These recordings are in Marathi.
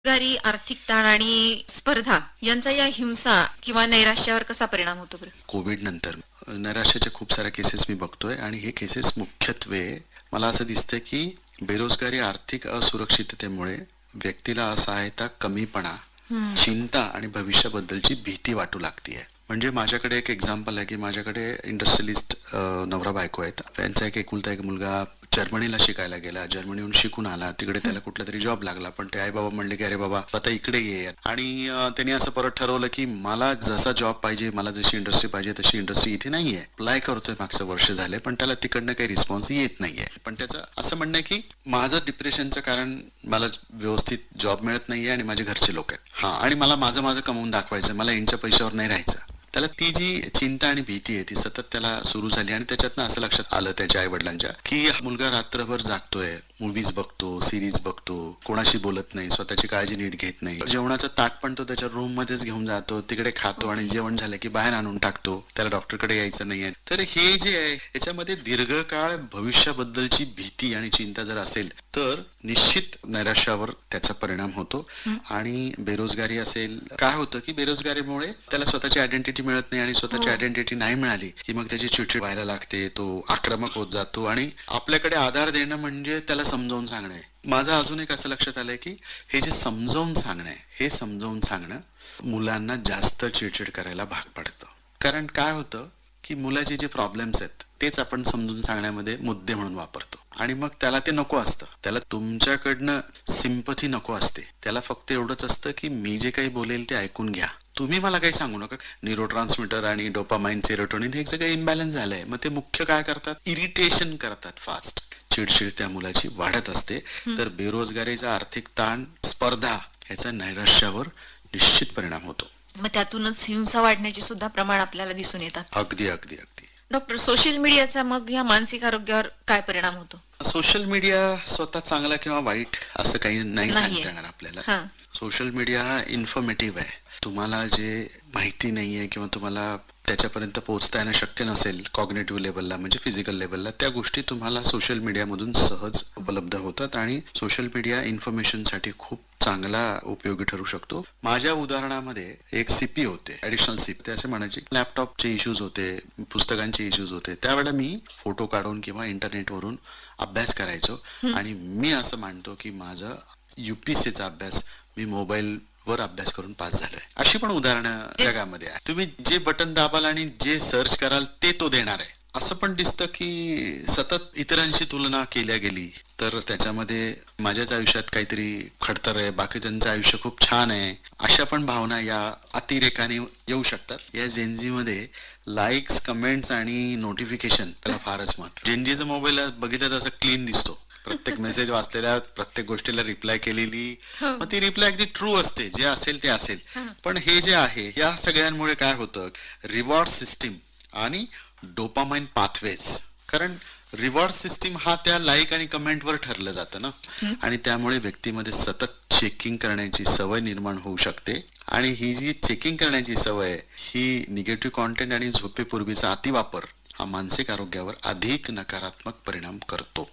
बेरोजगारी, आर्थिक ताण आणि स्पर्धा यांचा या हिंसा किंवा नैराश्यावर कसा परिणाम होतो बरं? कोविड नंतर नैराश्याच्या खूप साऱ्या केसेस मी बघतोय आणि हे केसेस मुख्यत्वे मला असं दिसतंय की बेरोजगारी, आर्थिक असुरक्षिततेमुळे व्यक्तीला असहायता, कमीपणा, चिंता आणि भविष्याबद्दलची भीती वाटू लागतीये. म्हणजे माझ्याकडे एक एक्झाम्पल आहे की माझ्याकडे इंडस्ट्रियलिस्ट नवरा बायको आहेत. त्यांचा एक एकुलता एक मुलगा जर्मनीला शिकायला गेला, जर्मनीहून शिकून आला, तिकडे त्याला कुठला तरी जॉब लागला, पण ते आई बाबा म्हणले की अरे बाबा आता इकडे ये. आणि त्यांनी असं परत ठरवलं की मला जसा जॉब पाहिजे, मला जशी इंडस्ट्री पाहिजे तशी इंडस्ट्री इथे नाहीये. अप्लाय करतोय, मागचं वर्ष झाले, पण त्याला तिकडनं काही रिस्पॉन्स येत नाहीये. पण त्याचं असं म्हणणं आहे की माझं डिप्रेशनचं कारण मला व्यवस्थित जॉब मिळत नाहीये आणि माझे घरचे लोक आहेत. हा, आणि मला माझं माझं कमवून दाखवायचं, मला यांच्या पैशावर नाही राहायचं. त्याला ती जी चिंता आणि भीती आहे ती सतत त्याला सुरू झाली आणि त्याच्यातनं असं लक्षात आलं त्याच्या आई वडिलांच्या की मुलगा रात्रभर जागतोय, मूवीज बघतो, सिरीज बघतो, कोणाशी बोलत नाही, स्वतःची काळजी नीट घेत नाही, जेवणाचं ताट पण तो त्याच्या रूम मध्येच घेऊन जातो, तिकडे खातो आणि जेवण झालं की बाहेर आणून टाकतो, त्याला डॉक्टरकडे यायचं नाहीये. तर हे जे आहे याच्यामध्ये दीर्घकाळ भविष्याबद्दलची भीती आणि चिंता जर असेल तर निश्चित नैराश्यावर त्याचा परिणाम होतो. आणि बेरोजगारी असेल, काय होतं की बेरोजगारीमुळे त्याला स्वतःची आयडेंटिटी मिळत नाही आणि स्वतःची आयडेंटिटी नाही मिळाली की मग त्याची चिडचिड व्हायला लागते, तो आक्रमक होत जातो. आणि आपल्याकडे आधार देणं म्हणजे त्याला समजावून सांगणं. माझं अजून एक असं लक्षात आलंय की हे जे समजावून सांगणं आहे, हे समजावून सांगणं मुलांना जास्त चिडचिड करायला भाग पडतं. कारण काय होतं की मुलाचे जे प्रॉब्लेम्स आहेत तेच आपण समजून सांगण्यामध्ये मुद्दे म्हणून वापरतो आणि मग त्याला ते नको असतं. त्याला तुमच्याकडनं सिंपथी नको असते. त्याला फक्त एवढंच असतं की मी जे काही बोलेल ते ऐकून घ्या, तुम्ही मला काही सांगू नका. न्यूरो ट्रान्समीटर आणि डोपामाइन, सेरोटोनिन हे सगळं इम्बॅलन्स झालंय. मग ते मुख्य काय करतात, इरिटेशन करतात, फास्ट चिडचिड त्या मुलाची वाढत असते. तर बेरोजगारीचा, आर्थिक ताण, स्पर्धा ह्याचा नैराश्यावर निश्चित परिणाम होतो. मग त्यातूनच हिंसा वाढण्याचे सुद्धा प्रमाण आपल्याला दिसून येतात. अगदी अगदी अगदी. डॉक्टर, सोशल मीडियाचा मग या मानसिक आरोग्यावर काय परिणाम होतो? सोशल मीडिया स्वतः चांगला किंवा वाईट असं काही नाही सांगता येणार आपल्याला. सोशल मीडिया हा इन्फॉर्मेटिव्ह आहे. तुम्हाला जे माहिती नाहीये किंवा तुम्हाला त्याच्यापर्यंत पोहोचता येणं शक्य नसेल कॉग्निटिव्ह लेवलला, म्हणजे फिजिकल लेवलला, त्या गोष्टी तुम्हाला सोशल मीडियामधून सहज उपलब्ध होतात आणि सोशल मीडिया इन्फॉर्मेशनसाठी खूप चांगला उपयोगी ठरू शकतो. माझ्या उदाहरणामध्ये एक सीपी होते, ऍडिशनल सीपी, ते असे म्हणायचे लॅपटॉपचे इश्यूज होते, पुस्तकांचे इश्यूज होते. त्यावेळेला मी फोटो काढून किंवा इंटरनेटवरून अभ्यास करायचो आणि मी असं मानतो की माझा युपीएससीचा अभ्यास मी मोबाईल वर अभ्यास करून पास झालोय. अशी पण उदाहरणं जगामध्ये आहे. तुम्ही जे बटन दाबाल आणि जे सर्च कराल ते तो देणार आहे. असं पण दिसतं की सतत इतरांशी तुलना केल्या गेली तर त्याच्यामध्ये माझ्याच आयुष्यात काहीतरी खडतर आहे, बाकीच्यांचं आयुष्य खूप छान आहे, अशा पण भावना या अतिरेकाने येऊ शकतात. या जेनझी मध्ये लाईक्स, कमेंट्स आणि नोटिफिकेशन त्याला फारच महत्व. जेनझीचा मोबाईल बघितलं तसं क्लीन दिसतो, प्रत्येक मेसेज वाचलेल्या, प्रत्येक गोष्टीला रिप्लाय केलेली, मग ती रिप्लाय अगदी ट्रू असते, जे असेल ते असेल. पण हे जे आहे या सगळ्यांमुळे काय होतं, रिवॉर्ड सिस्टीम आणि डोपामाइन पाथवेज, कारण रिवॉर्ड सिस्टीम हा त्या लाईक आणि कमेंटवर ठरलं जातं ना, आणि त्यामुळे व्यक्तीमध्ये सतत चेकिंग करण्याची सवय निर्माण होऊ शकते. आणि ही जी चेकिंग करण्याची सवय, ही निगेटिव्ह कॉन्टेंट आणि झोपेपूर्वीचा अतिवापर हा मानसिक आरोग्यावर अधिक नकारात्मक परिणाम करतो.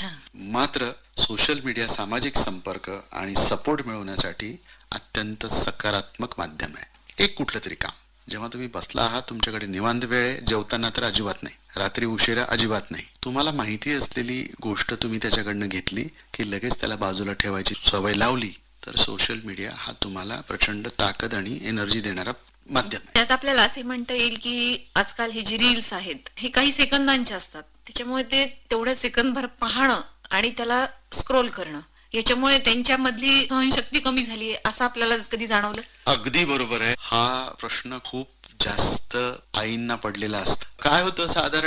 मात्र सोशल मीडिया सामाजिक संपर्क आणि सपोर्ट मिळवण्यासाठी अत्यंत सकारात्मक माध्यम आहे. एक कुठलं तरी काम जेव्हा तुम्ही बसला आहात, तुमच्याकडे निवांत वेळ आहे, जेवताना तर अजिबात नाही, रात्री उशिरा अजिबात नाही, तुम्हाला माहिती असलेली गोष्ट तुम्ही त्याच्याकडनं घेतली की लगेच त्याला बाजूला ठेवायची सवय लावली तर सोशल मीडिया हा तुम्हाला प्रचंड ताकद आणि एनर्जी देणारा माध्यम आहे. त्यात आपल्याला असे म्हणता येईल की आजकाल हे जे रील्स आहेत हे काही सेकंदांचे असतात, त्याच्यामुळे ते तेवढ्या सेकंदभर पाहणं आणि त्याला स्क्रोल करणं, याच्यामुळे त्यांच्यामधली सहनशक्ती कमी झाली असं आपल्याला कधी जाणवलं? अगदी बरोबर आहे. हा प्रश्न खूप जास्त आईंना पडलेला असतो. काय होतं,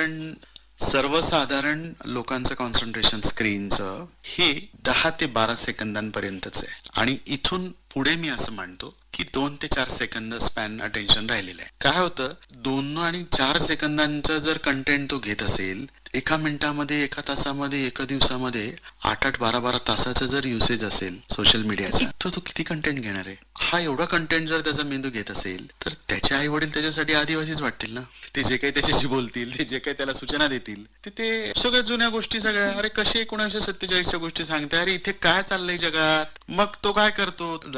सर्वसाधारण लोकांचं कॉन्सन्ट्रेशन स्क्रीनचं हे 10 ते 12 सेकंदांपर्यंतच आहे आणि इथून पुढे मी असं म्हणतो की 2 ते 4 सेकंद स्पॅन अटेन्शन राहिलेलं आहे. काय होतं, 2 आणि 4 सेकंदांचं जर कंटेंट तो घेत असेल, एका मिनिटामध्ये, एका तासामध्ये, एका दिवसामध्ये 8-8, 12-12 तासाचं जर युसेज असेल सोशल मीडियाचा, तर तो किती कंटेंट घेणार आहे? हा एवढा कंटेंट जर त्याचा मेंदू घेत असेल तर त्याचे आई वडील त्याच्यासाठी आदिवासीच वाटतील ना. ते जे काही त्याच्याशी बोलतील, ते जे काही त्याला सूचना देतील, ते सगळ्या जुन्या गोष्टी, सगळ्या अरे कसे 1947च्या गोष्टी सांगते, अरे इथे काय चाललंय जगात. मग तो काय करतो,